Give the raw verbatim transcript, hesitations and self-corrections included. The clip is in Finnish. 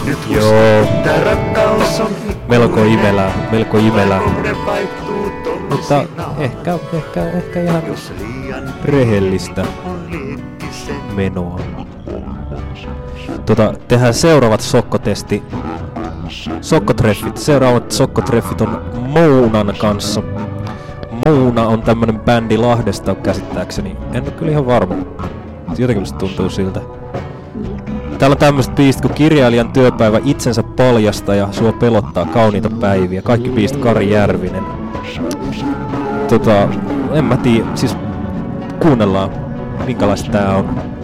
Joo. Melko imelää, melko imelää. Mutta ehkä, ehkä, ehkä ihan rehellistä menoa. Tota, tehdään seuraavat sokkotesti. Sokkotreffit. Seuraavat sokkotreffit on Mounan kanssa. Mouna on tämmönen bändi Lahdesta käsittääkseni. En ole kyllä ihan varma. Jotenkin se tuntuu siltä. Täällä on tämmöset biisit kuin Kirjailijan työpäivä, Itsensä paljasta ja Sua pelottaa kauniita päiviä. Kaikki biisit Kari Järvinen. Tota, en mä tiedä. Siis kuunnellaan minkälaista tää on.